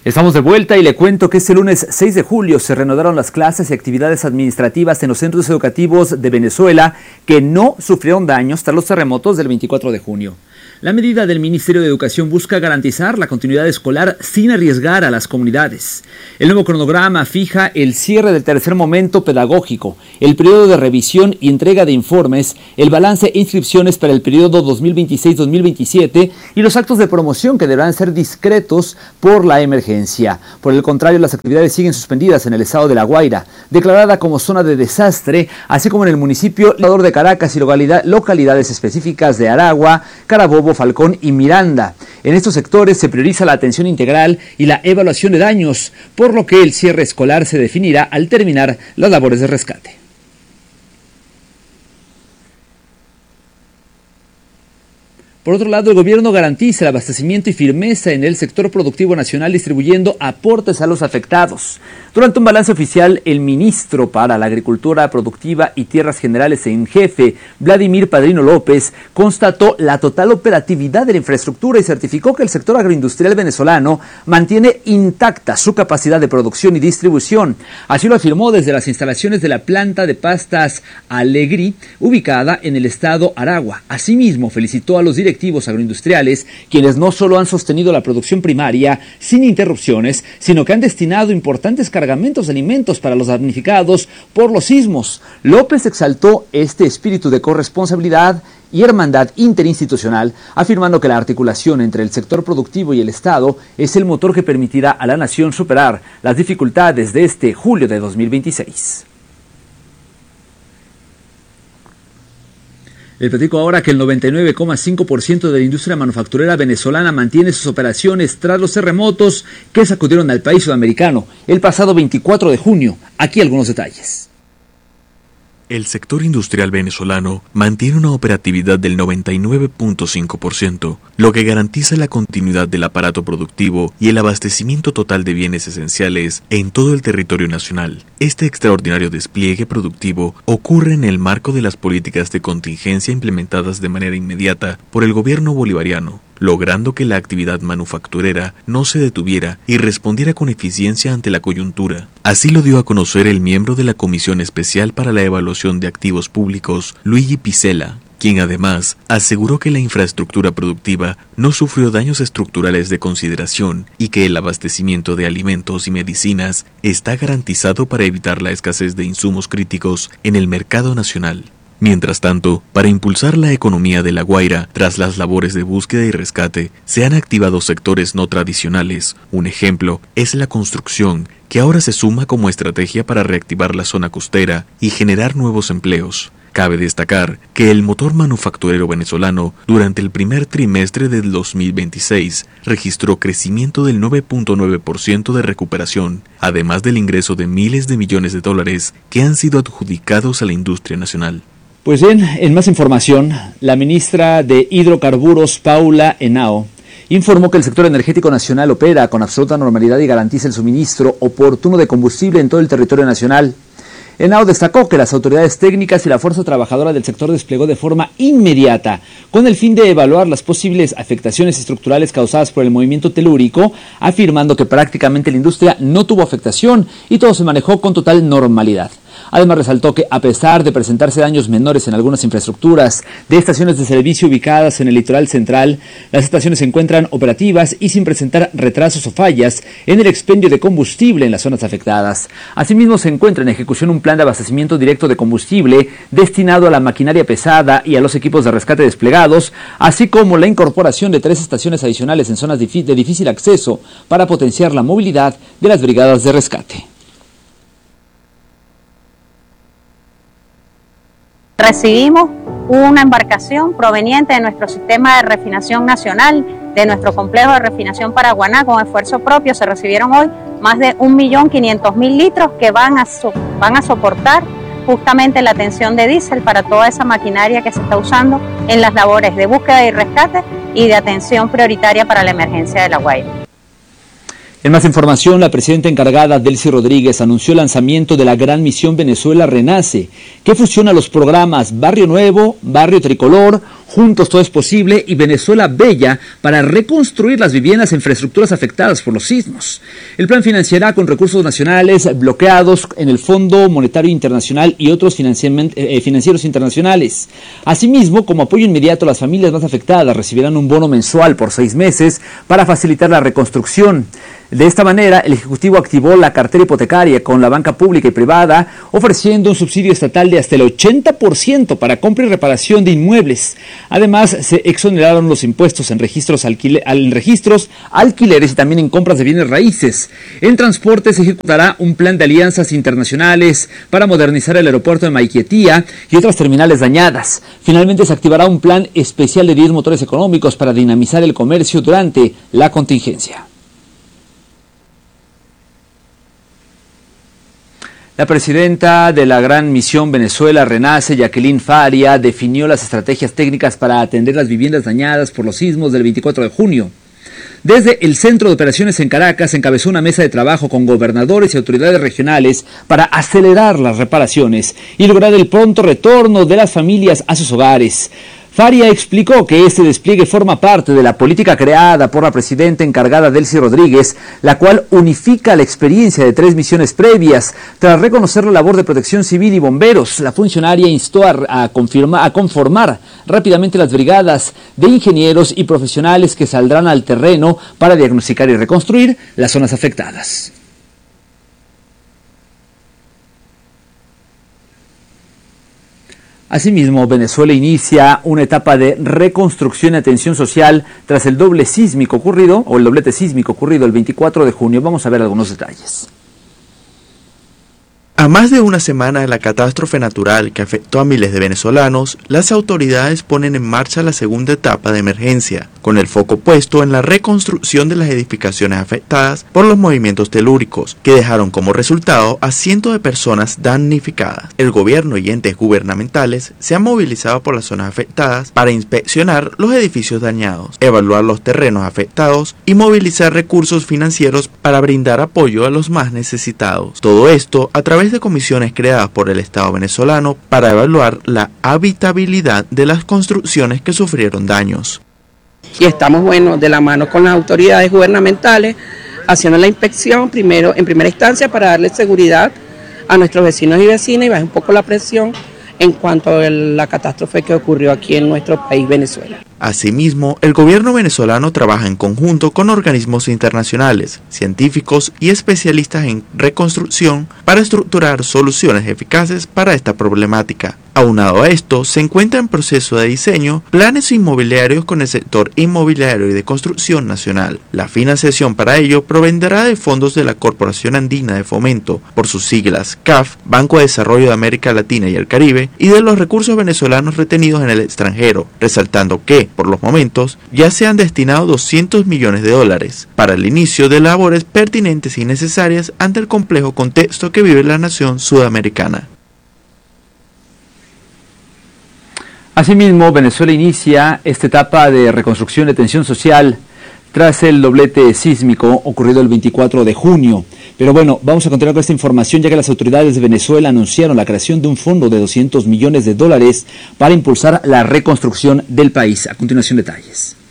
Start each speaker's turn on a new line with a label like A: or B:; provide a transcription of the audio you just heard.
A: Estamos de vuelta y le cuento que este lunes 6 de julio se reanudaron las clases y actividades administrativas en los centros educativos de Venezuela que no sufrieron daños tras los terremotos del 24 de junio. La medida del Ministerio de Educación busca garantizar la continuidad escolar sin arriesgar a las comunidades. El nuevo cronograma fija el cierre del tercer momento pedagógico, el periodo de revisión y entrega de informes, el balance e inscripciones para el periodo 2026-2027 y los actos de promoción que deberán ser discretos por la emergencia. Por el contrario, las actividades siguen suspendidas en el estado de La Guaira, declarada como zona de desastre, así como en el municipio de Caracas y localidades específicas de Aragua, Carabobo, Falcón y Miranda. En estos sectores se prioriza la atención integral y la evaluación de daños, por lo que el cierre escolar se definirá al terminar las labores de rescate. Por otro lado, el gobierno garantiza el abastecimiento y firmeza en el sector productivo nacional distribuyendo aportes a los afectados. Durante un balance oficial, el ministro para la Agricultura Productiva y Tierras Generales en jefe, Vladimir Padrino López, constató la total operatividad de la infraestructura y certificó que el sector agroindustrial venezolano mantiene intacta su capacidad de producción y distribución. Así lo afirmó desde las instalaciones de la planta de pastas Alegri, ubicada en el estado Aragua. Asimismo, felicitó a los directivos agroindustriales, quienes no solo han sostenido la producción primaria sin interrupciones, sino que han destinado importantes cargamentos de alimentos para los damnificados por los sismos. López exaltó este espíritu de corresponsabilidad y hermandad interinstitucional, afirmando que la articulación entre el sector productivo y el Estado es el motor que permitirá a la nación superar las dificultades de este julio de 2026. Les platico ahora que el 99,5% de la industria manufacturera venezolana mantiene sus operaciones tras los terremotos que sacudieron al país sudamericano el pasado 24 de junio. Aquí algunos detalles.
B: El sector industrial venezolano mantiene una operatividad del 99.5%, lo que garantiza la continuidad del aparato productivo y el abastecimiento total de bienes esenciales en todo el territorio nacional. Este extraordinario despliegue productivo ocurre en el marco de las políticas de contingencia implementadas de manera inmediata por el gobierno bolivariano, logrando que la actividad manufacturera no se detuviera y respondiera con eficiencia ante la coyuntura. Así lo dio a conocer el miembro de la Comisión Especial para la Evaluación de Activos Públicos, Luigi Picella, quien además aseguró que la infraestructura productiva no sufrió daños estructurales de consideración y que el abastecimiento de alimentos y medicinas está garantizado para evitar la escasez de insumos críticos en el mercado nacional. Mientras tanto, para impulsar la economía de La Guaira, tras las labores de búsqueda y rescate, se han activado sectores no tradicionales. Un ejemplo es la construcción, que ahora se suma como estrategia para reactivar la zona costera y generar nuevos empleos. Cabe destacar que el motor manufacturero venezolano durante el primer trimestre del 2026 registró crecimiento del 9.9% de recuperación, además del ingreso de miles de millones de dólares que han sido adjudicados a la industria nacional.
A: Pues bien, en más información, la ministra de Hidrocarburos, Paula Henao, informó que el sector energético nacional opera con absoluta normalidad y garantiza el suministro oportuno de combustible en todo el territorio nacional. Henao destacó que las autoridades técnicas y la fuerza trabajadora del sector desplegó de forma inmediata con el fin de evaluar las posibles afectaciones estructurales causadas por el movimiento telúrico, afirmando que prácticamente la industria no tuvo afectación y todo se manejó con total normalidad. Además, resaltó que a pesar de presentarse daños menores en algunas infraestructuras de estaciones de servicio ubicadas en el litoral central, las estaciones se encuentran operativas y sin presentar retrasos o fallas en el expendio de combustible en las zonas afectadas. Asimismo, se encuentra en ejecución un plan de abastecimiento directo de combustible destinado a la maquinaria pesada y a los equipos de rescate desplegados, así como la incorporación de 3 estaciones adicionales en zonas de difícil acceso para potenciar la movilidad de las brigadas de rescate.
C: Recibimos una embarcación proveniente de nuestro sistema de refinación nacional, de nuestro complejo de refinación Paraguaná. Con esfuerzo propio se recibieron hoy más de 1.500.000 litros que van a soportar justamente la atención de diésel para toda esa maquinaria que se está usando en las labores de búsqueda y rescate y de atención prioritaria para la emergencia de La Guaira.
A: En más información, la presidenta encargada, Delcy Rodríguez, anunció el lanzamiento de la Gran Misión Venezuela Renace, que fusiona los programas Barrio Nuevo, Barrio Tricolor, Juntos Todo es Posible y Venezuela Bella para reconstruir las viviendas e infraestructuras afectadas por los sismos. El plan financiará con recursos nacionales bloqueados en el Fondo Monetario Internacional y otros financieros internacionales. Asimismo, como apoyo inmediato, las familias más afectadas recibirán un bono mensual por 6 meses para facilitar la reconstrucción. De esta manera, el Ejecutivo activó la cartera hipotecaria con la banca pública y privada, ofreciendo un subsidio estatal de hasta el 80% para compra y reparación de inmuebles. Además, se exoneraron los impuestos en registros, alquileres y también en compras de bienes raíces. En transporte se ejecutará un plan de alianzas internacionales para modernizar el aeropuerto de Maiquetía y otras terminales dañadas. Finalmente, se activará un plan especial de 10 motores económicos para dinamizar el comercio durante la contingencia. La presidenta de la Gran Misión Venezuela Renace, Jacqueline Faria, definió las estrategias técnicas para atender las viviendas dañadas por los sismos del 24 de junio. Desde el Centro de Operaciones en Caracas encabezó una mesa de trabajo con gobernadores y autoridades regionales para acelerar las reparaciones y lograr el pronto retorno de las familias a sus hogares. Faria explicó que este despliegue forma parte de la política creada por la presidenta encargada Delcy Rodríguez, la cual unifica la experiencia de 3 misiones previas. Tras reconocer la labor de protección civil y bomberos, la funcionaria instó a conformar rápidamente las brigadas de ingenieros y profesionales que saldrán al terreno para diagnosticar y reconstruir las zonas afectadas. Asimismo, Venezuela inicia una etapa de reconstrucción y atención social tras el doblete sísmico ocurrido el 24 de junio. Vamos a ver algunos detalles.
D: A más de una semana de la catástrofe natural que afectó a miles de venezolanos, las autoridades ponen en marcha la segunda etapa de emergencia, con el foco puesto en la reconstrucción de las edificaciones afectadas por los movimientos telúricos, que dejaron como resultado a cientos de personas damnificadas. El gobierno y entes gubernamentales se han movilizado por las zonas afectadas para inspeccionar los edificios dañados, evaluar los terrenos afectados y movilizar recursos financieros para brindar apoyo a los más necesitados. Todo esto a través de comisiones creadas por el Estado venezolano para evaluar la habitabilidad de las construcciones que sufrieron daños.
E: Y estamos, de la mano con las autoridades gubernamentales, haciendo la inspección en primera instancia para darle seguridad a nuestros vecinos y vecinas y bajar un poco la presión en cuanto a la catástrofe que ocurrió aquí en nuestro país, Venezuela.
D: Asimismo, el gobierno venezolano trabaja en conjunto con organismos internacionales, científicos y especialistas en reconstrucción para estructurar soluciones eficaces para esta problemática. Aunado a esto, se encuentra en proceso de diseño planes inmobiliarios con el sector inmobiliario y de construcción nacional. La financiación para ello provendrá de fondos de la Corporación Andina de Fomento, por sus siglas CAF, Banco de Desarrollo de América Latina y el Caribe, y de los recursos venezolanos retenidos en el extranjero, resaltando que, por los momentos, ya se han destinado $200 millones para el inicio de labores pertinentes y necesarias ante el complejo contexto que vive la nación sudamericana.
A: Asimismo, Venezuela inicia esta etapa de reconstrucción y atención social tras el doblete sísmico ocurrido el 24 de junio. Pero bueno, vamos a continuar con esta información ya que las autoridades de Venezuela anunciaron la creación de un fondo de $200 millones para impulsar la reconstrucción del país. A continuación, detalles.